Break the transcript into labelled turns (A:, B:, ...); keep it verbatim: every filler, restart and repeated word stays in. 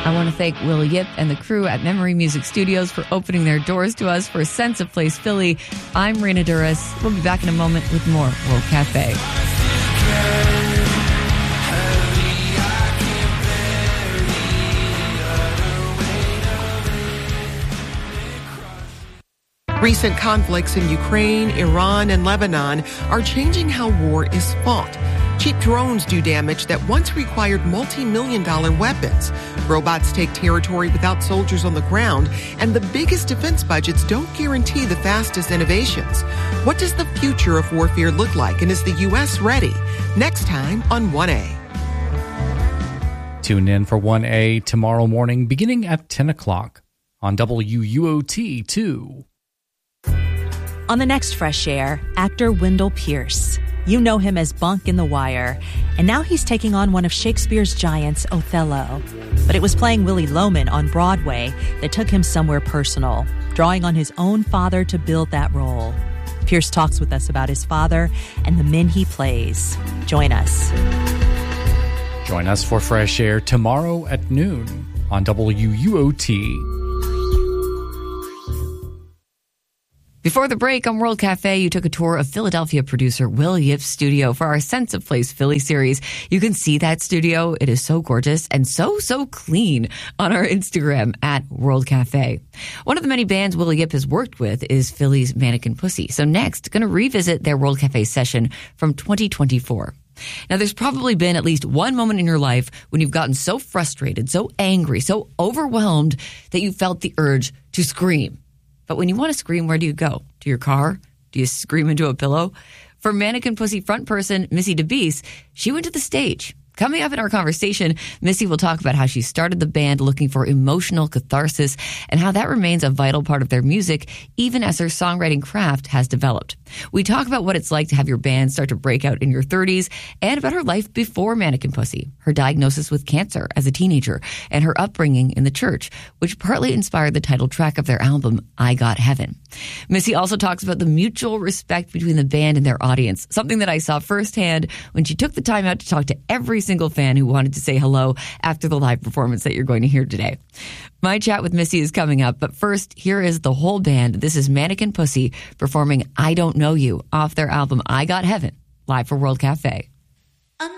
A: I want to thank Will Yip and the crew at Memory Music Studios for opening their doors to us for Sense of Place Philly. I'm Raina Duras. We'll be back in a moment with more World Cafe.
B: Recent conflicts in Ukraine, Iran, and Lebanon are changing how war is fought. Cheap drones do damage that once required multi-million dollar weapons. Robots take territory without soldiers on the ground, and the biggest defense budgets don't guarantee the fastest innovations. What does the future of warfare look like, and is the U S ready? Next time on one A.
C: Tune in for one A tomorrow morning beginning at ten o'clock on W U O T two.
D: On the next Fresh Air, actor Wendell Pierce. You know him as Bunk in The Wire, and now he's taking on one of Shakespeare's giants, Othello. But it was playing Willy Loman on Broadway that took him somewhere personal, drawing on his own father to build that role. Pierce talks with us about his father and the men he plays. Join us.
C: Join us for Fresh Air tomorrow at noon on W U O T.
A: Before the break on World Cafe, you took a tour of Philadelphia producer Will Yip's studio for our Sense of Place Philly series. You can see that studio. It is so gorgeous and so, so clean on our Instagram at World Cafe. One of the many bands Will Yip has worked with is Philly's Mannequin Pussy. So next, going to revisit their World Cafe session from twenty twenty-four. Now, there's probably been at least one moment in your life when you've gotten so frustrated, so angry, so overwhelmed that you felt the urge to scream. But when you want to scream, where do you go? To your car? Do you scream into a pillow? For Mannequin Pussy front person Missy DeBeese, she went to the stage. Coming up in our conversation, Missy will talk about how she started the band looking for emotional catharsis and how that remains a vital part of their music, even as her songwriting craft has developed. We talk about what it's like to have your band start to break out in your thirties and about her life before Mannequin Pussy, her diagnosis with cancer as a teenager, and her upbringing in the church, which partly inspired the title track of their album, I Got Heaven. Missy also talks about the mutual respect between the band and their audience, something that I saw firsthand when she took the time out to talk to every single fan who wanted to say hello after the live performance that you're going to hear today. My chat with Missy is coming up, but first, here is the whole band. This is Mannequin Pussy performing I Don't Know You off their album I Got Heaven, live for World Cafe.